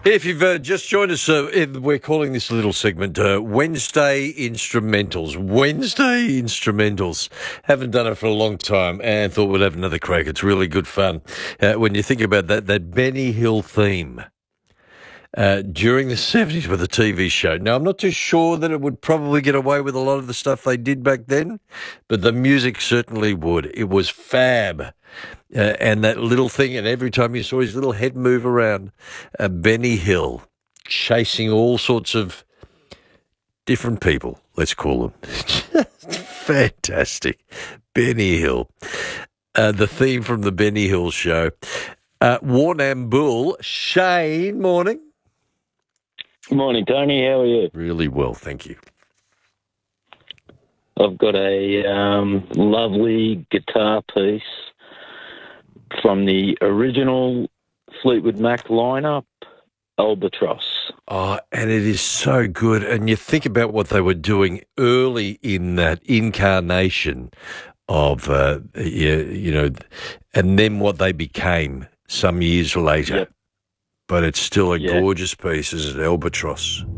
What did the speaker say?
If you've just joined us, we're calling this little segment Wednesday Instrumentals. Wednesday Instrumentals. Haven't done it for a long time and thought we'd have another crack. It's really good fun. When you think about that Benny Hill theme during the 70s with a TV show. Now, I'm not too sure that it would probably get away with a lot of the stuff they did back then, but the music certainly would. It was fab. And that little thing, and every time you saw his little head move around, Benny Hill chasing all sorts of different people, let's call them. Just fantastic. Benny Hill. The theme from the Benny Hill show. Warrnambool. Shane, morning. Morning, Tony. How are you? Really well, thank you. I've got a lovely guitar piece from the original Fleetwood Mac lineup, Albatross. Oh, and it is so good. And you think about what they were doing early in that incarnation of, and then what they became some years later. Yep. But it's still a gorgeous piece, isn't it, Albatross?